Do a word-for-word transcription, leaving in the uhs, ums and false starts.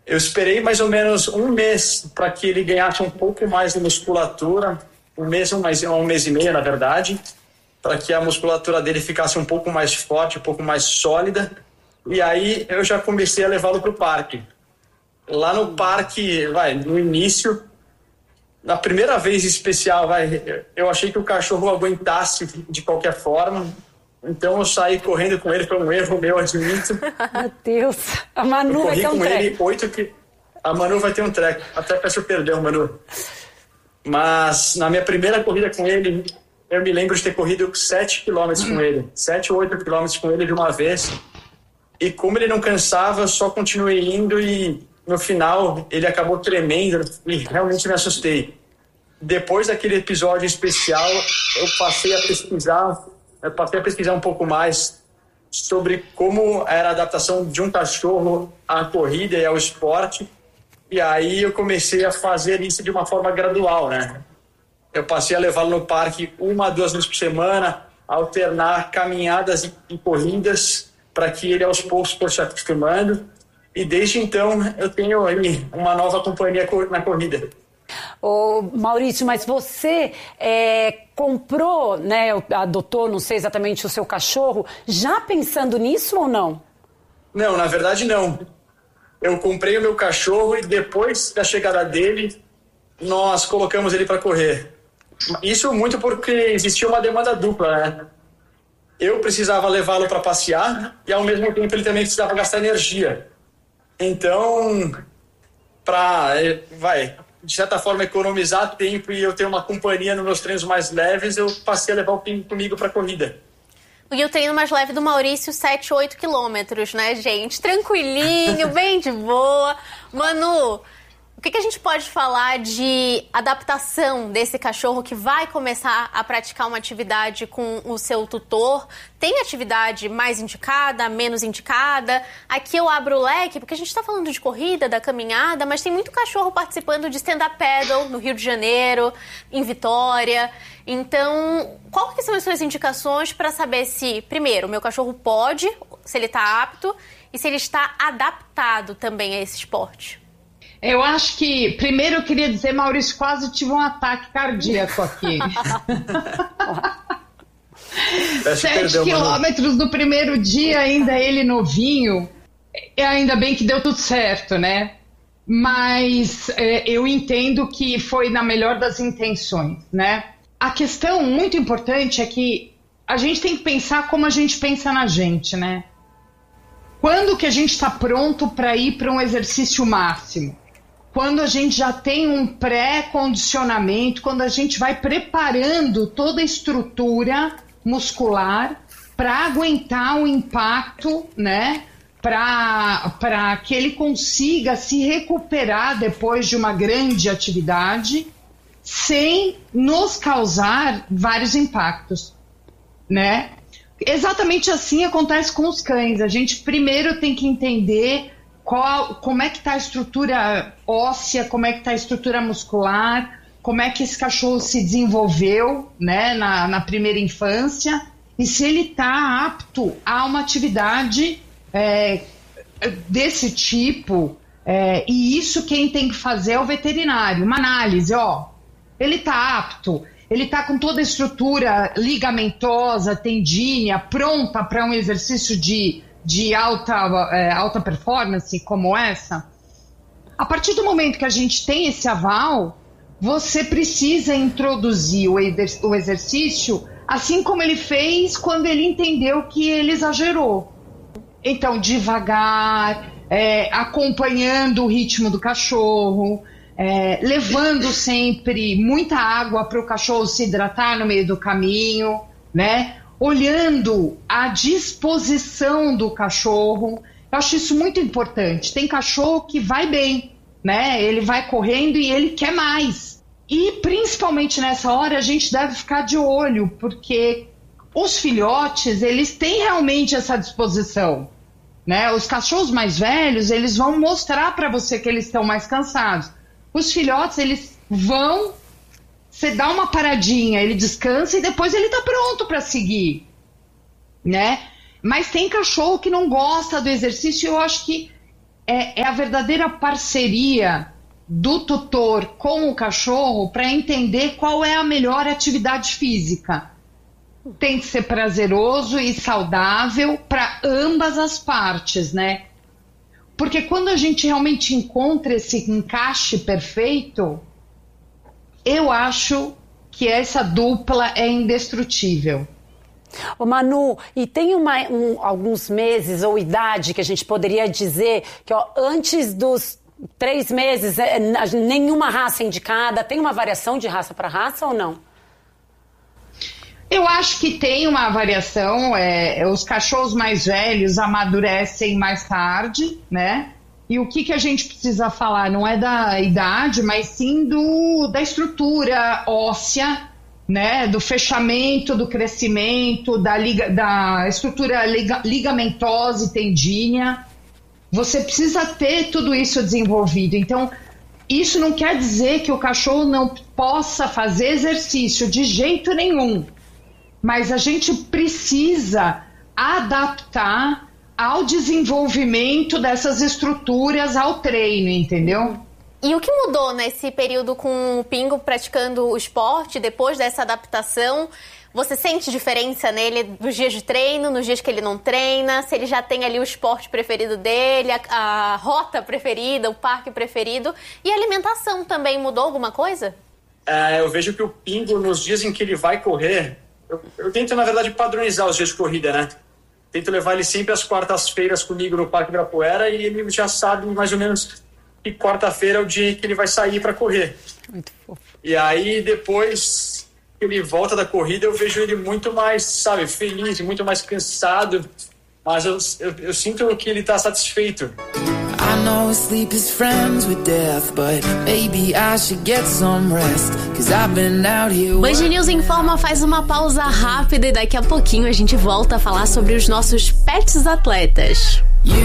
Eu esperei mais ou menos um mês para que ele ganhasse um pouco mais de musculatura, um mês, um mês, um mês e meio, na verdade, para que a musculatura dele ficasse um pouco mais forte, um pouco mais sólida. E aí eu já comecei a levá-lo para o parque. Lá no parque, vai, no início, na primeira vez especial, vai, eu achei que o cachorro aguentasse de qualquer forma. Então eu saí correndo com ele, foi um erro meu, admito. Meu Deus, a Manu vai ter um treco. Eu corri com ele oito que a Manu vai ter um treco. Até peço perdão, Manu. Mas na minha primeira corrida com ele, eu me lembro de ter corrido sete quilômetros com ele. sete ou oito quilômetros com ele de uma vez. E como ele não cansava, eu só continuei indo e no final ele acabou tremendo e realmente me assustei. Depois daquele episódio especial, eu passei a pesquisar... Eu passei a pesquisar um pouco mais sobre como era a adaptação de um cachorro à corrida e ao esporte. E aí eu comecei a fazer isso de uma forma gradual, né? Eu passei a levá-lo no parque uma, duas vezes por semana, alternar caminhadas e, e corridas para que ele aos poucos fosse se acostumando. E desde então eu tenho uma nova companhia na corrida. Ô, Maurício, mas você é, comprou, né, adotou, não sei exatamente, o seu cachorro, já pensando nisso ou não? Não, na verdade não. Eu comprei o meu cachorro e depois da chegada dele, nós colocamos ele para correr. Isso muito porque existia uma demanda dupla, né? Eu precisava levá-lo para passear e ao mesmo tempo ele também precisava gastar energia. Então, para, vai... de certa forma, economizar tempo e eu ter uma companhia nos meus treinos mais leves, eu passei a levar o Pingo comigo para a corrida. E o treino mais leve do Maurício, sete, oito quilômetros, né, gente? Tranquilinho, bem de boa. Manu, o que, que a gente pode falar de adaptação desse cachorro que vai começar a praticar uma atividade com o seu tutor? Tem atividade mais indicada, menos indicada? Aqui eu abro o leque, porque a gente está falando de corrida, da caminhada, mas tem muito cachorro participando de stand-up paddle no Rio de Janeiro, em Vitória. Então, qual que são as suas indicações para saber se, primeiro, o meu cachorro pode, se ele está apto, e se ele está adaptado também a esse esporte? Eu acho que, primeiro eu queria dizer, Maurício, quase tive um ataque cardíaco aqui. Sete quilômetros no primeiro dia, ainda ele novinho, e ainda bem que deu tudo certo, né? Mas é, eu entendo que foi na melhor das intenções, né? A questão muito importante é que a gente tem que pensar como a gente pensa na gente, né? Quando que a gente está pronto para ir para um exercício máximo? Quando a gente já tem um pré-condicionamento, quando a gente vai preparando toda a estrutura muscular para aguentar o impacto, né? Para que ele consiga se recuperar depois de uma grande atividade sem nos causar vários impactos, né? Exatamente assim acontece com os cães. A gente primeiro tem que entender qual, como é que está a estrutura óssea, como é que está a estrutura muscular, como é que esse cachorro se desenvolveu, né, na, na primeira infância, e se ele está apto a uma atividade é, desse tipo. É, e isso quem tem que fazer é o veterinário. Uma análise, ó, ele está apto, ele está com toda a estrutura ligamentosa, tendínea, pronta para um exercício de, de alta, é, alta performance como essa. A partir do momento que a gente tem esse aval, você precisa introduzir o, exer- o exercício assim como ele fez quando ele entendeu que ele exagerou. Então, devagar, é, acompanhando o ritmo do cachorro, é, levando sempre muita água para o cachorro se hidratar no meio do caminho, né? Olhando a disposição do cachorro. Eu acho isso muito importante. Tem cachorro que vai bem, né? Ele vai correndo e ele quer mais. E principalmente nessa hora a gente deve ficar de olho, porque os filhotes, eles têm realmente essa disposição, né? Os cachorros mais velhos, eles vão mostrar para você que eles estão mais cansados. Os filhotes, eles vão, você dá uma paradinha, ele descansa e depois ele tá pronto para seguir, né? Mas tem cachorro que não gosta do exercício e eu acho que é, é a verdadeira parceria do tutor com o cachorro para entender qual é a melhor atividade física. Tem que ser prazeroso e saudável para ambas as partes, né? Porque quando a gente realmente encontra esse encaixe perfeito, eu acho que essa dupla é indestrutível. Ô Manu, e tem uma, um, alguns meses ou idade que a gente poderia dizer que ó, antes dos três meses, é, nenhuma raça indicada, tem uma variação de raça para raça ou não? Eu acho que tem uma variação, é, os cachorros mais velhos amadurecem mais tarde, né? E o que, que a gente precisa falar não é da idade, mas sim do, da estrutura óssea, né? Do fechamento, do crescimento, da, liga, da estrutura liga, ligamentosa e tendínea. Você precisa ter tudo isso desenvolvido. Então, isso não quer dizer que o cachorro não possa fazer exercício de jeito nenhum. Mas a gente precisa adaptar ao desenvolvimento dessas estruturas ao treino, entendeu? E o que mudou nesse período com o Pingo praticando o esporte, depois dessa adaptação? Você sente diferença nele nos dias de treino, nos dias que ele não treina? Se ele já tem ali o esporte preferido dele, a, a rota preferida, o parque preferido? E a alimentação também mudou alguma coisa? É, eu vejo que o Pingo, nos dias em que ele vai correr... Eu, eu tento, na verdade, padronizar os dias de corrida, né? Tento levar ele sempre às quartas-feiras comigo no Parque Ibirapuera e ele já sabe mais ou menos que quarta-feira é o dia que ele vai sair para correr. Muito fofo. E aí, depois... ele volta da corrida, eu vejo ele muito mais, sabe, feliz, muito mais cansado, mas eu, eu, eu sinto que ele está satisfeito. I know sleep is friends with death, but maybe I should get some rest, 'cause I've been out here. Band News Informa faz uma pausa rápida e daqui a pouquinho a gente volta a falar sobre os nossos pets atletas. You